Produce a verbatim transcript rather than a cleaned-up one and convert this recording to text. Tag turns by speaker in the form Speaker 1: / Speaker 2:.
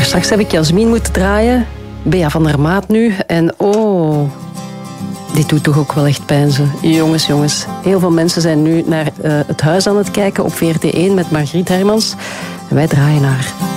Speaker 1: straks heb ik Jasmin moeten draaien. Bea van der Maat nu. En oh, dit doet toch ook wel echt pijn. Zo. Jongens, jongens. Heel veel mensen zijn nu naar uh, het huis aan het kijken op V R T één met Margriet Hermans. En wij draaien naar